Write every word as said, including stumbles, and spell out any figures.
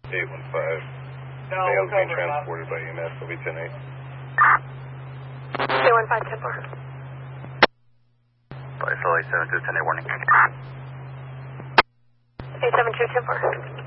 eight one five. No, Males we'll being transported by E M S. Will be ten eight. eight one five, ten four. Bicycle eight seven two, ten eight warning. eight seven two, ten four.